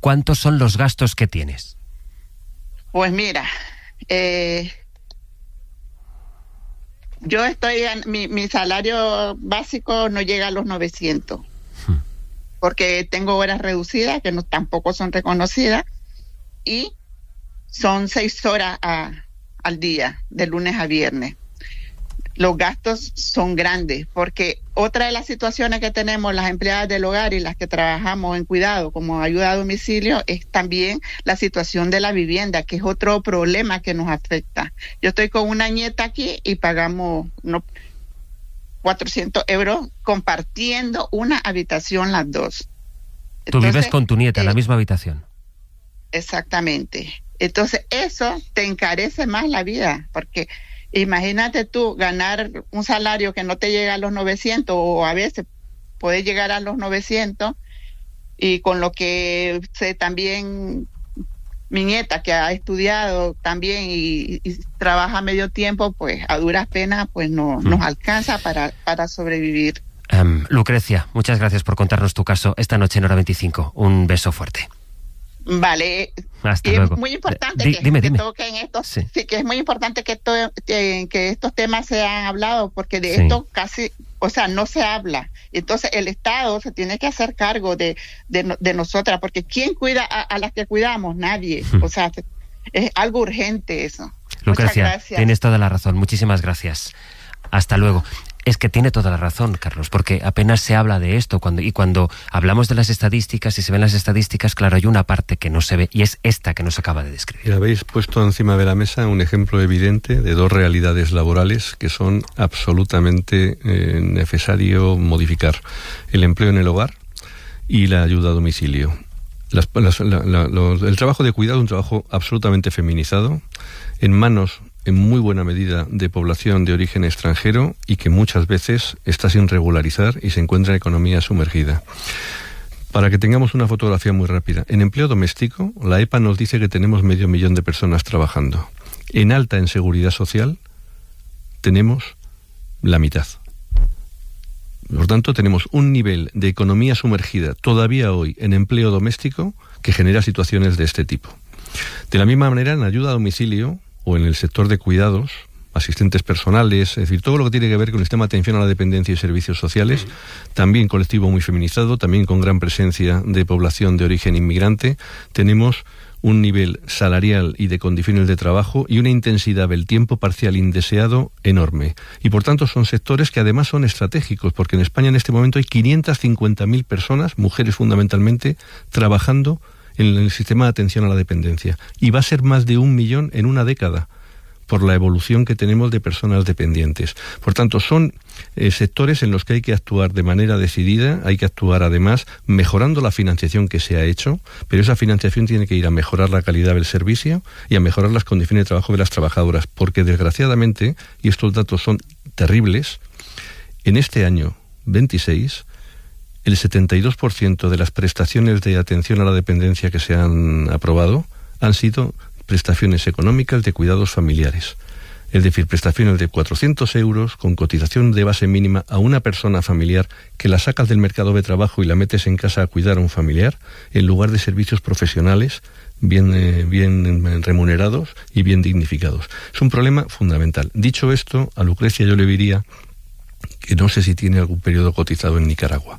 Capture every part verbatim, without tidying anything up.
¿cuántos son los gastos que tienes? Pues mira, eh, yo estoy, en, mi, mi salario básico no llega a los novecientos, hmm. porque tengo horas reducidas que no tampoco son reconocidas y son seis horas a, al día, de lunes a viernes. Los gastos son grandes, porque otra de las situaciones que tenemos las empleadas del hogar y las que trabajamos en cuidado como ayuda a domicilio es también la situación de la vivienda, que es otro problema que nos afecta. Yo estoy con una nieta aquí y pagamos no, cuatrocientos euros compartiendo una habitación las dos. Tú Entonces, vives con tu nieta en eh, la misma habitación. Exactamente. Entonces eso te encarece más la vida, porque imagínate tú ganar un salario que no te llega a los novecientos, o a veces puede llegar a los novecientos, y con lo que sé también mi nieta que ha estudiado también y, y trabaja medio tiempo, pues a duras penas pues no mm. nos alcanza para, para sobrevivir. Um, Lucrecia, muchas gracias por contarnos tu caso esta noche en Hora veinticinco. Un beso fuerte. Vale. Hasta y luego. Es muy importante D- que, dime, que dime. toquen estos, sí. sí, que es muy importante que, to, que, que estos temas sean hablados, porque de sí. esto casi, o sea, no se habla. Entonces el Estado se tiene que hacer cargo de, de, de nosotras, porque ¿quién cuida a, a las que cuidamos? Nadie. Hmm. O sea, es algo urgente eso. Lucrecia, tienes toda la razón. Muchísimas gracias. Hasta luego. Es que tiene toda la razón, Carlos, porque apenas se habla de esto. Cuando, y cuando hablamos de las estadísticas y se ven las estadísticas, claro, hay una parte que no se ve, y es esta que nos acaba de describir. Y habéis puesto encima de la mesa un ejemplo evidente de dos realidades laborales que son absolutamente eh, necesario modificar. El empleo en el hogar y la ayuda a domicilio. Las, las, la, la, los, el trabajo de cuidado es un trabajo absolutamente feminizado, en manos en muy buena medida de población de origen extranjero y que muchas veces está sin regularizar y se encuentra en economía sumergida. Para que tengamos una fotografía muy rápida, en empleo doméstico, la E P A nos dice que tenemos medio millón de personas trabajando. En alta en seguridad social tenemos la mitad. Por tanto, tenemos un nivel de economía sumergida todavía hoy en empleo doméstico que genera situaciones de este tipo. De la misma manera, en ayuda a domicilio o en el sector de cuidados, asistentes personales, es decir, todo lo que tiene que ver con el sistema de atención a la dependencia y servicios sociales, también colectivo muy feminizado, también con gran presencia de población de origen inmigrante, tenemos un nivel salarial y de condiciones de trabajo y una intensidad del tiempo parcial indeseado enorme. Y por tanto son sectores que además son estratégicos, porque en España en este momento hay quinientas cincuenta mil personas, mujeres fundamentalmente, trabajando en el sistema de atención a la dependencia. Y va a ser más de un millón en una década, por la evolución que tenemos de personas dependientes. Por tanto, son eh, sectores en los que hay que actuar de manera decidida, hay que actuar además mejorando la financiación que se ha hecho, pero esa financiación tiene que ir a mejorar la calidad del servicio y a mejorar las condiciones de trabajo de las trabajadoras, porque desgraciadamente, y estos datos son terribles, en este año veintiséis, el setenta y dos por ciento de las prestaciones de atención a la dependencia que se han aprobado han sido prestaciones económicas de cuidados familiares. Es decir, prestaciones de cuatrocientos euros con cotización de base mínima a una persona familiar que la sacas del mercado de trabajo y la metes en casa a cuidar a un familiar, en lugar de servicios profesionales bien, eh, bien remunerados y bien dignificados. Es un problema fundamental. Dicho esto, a Lucrecia yo le diría que no sé si tiene algún periodo cotizado en Nicaragua.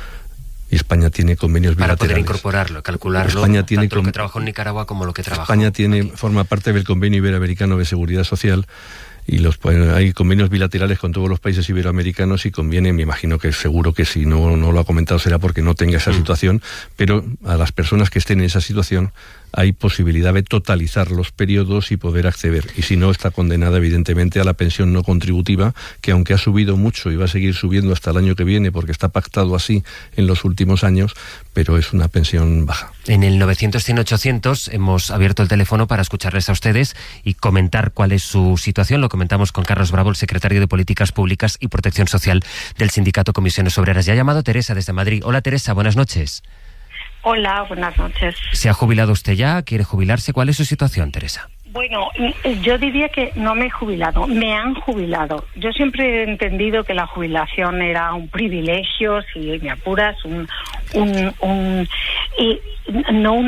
Y España tiene convenios para bilaterales. Para poder incorporarlo, calcularlo, España tiene tanto lo que trabajó en Nicaragua como lo que trabajó España tiene, aquí. Forma parte del Convenio Iberoamericano de Seguridad Social y los hay convenios bilaterales con todos los países iberoamericanos y conviene, me imagino que seguro que si no, no lo ha comentado será porque no tenga esa mm. situación, pero a las personas que estén en esa situación hay posibilidad de totalizar los periodos y poder acceder. Y si no, está condenada evidentemente a la pensión no contributiva, que aunque ha subido mucho y va a seguir subiendo hasta el año que viene, porque está pactado así en los últimos años, pero es una pensión baja. En el novecientos cien ochocientos hemos abierto el teléfono para escucharles a ustedes y comentar cuál es su situación. Lo comentamos con Carlos Bravo, el secretario de Políticas Públicas y Protección Social del Sindicato Comisiones Obreras. Ya ha llamado Teresa desde Madrid. Hola Teresa, buenas noches. Hola, buenas noches. ¿Se ha jubilado usted ya? ¿Quiere jubilarse? ¿Cuál es su situación, Teresa? Bueno, yo diría que no me he jubilado, me han jubilado. Yo siempre he entendido que la jubilación era un privilegio, si me apuras, un, un, un y no una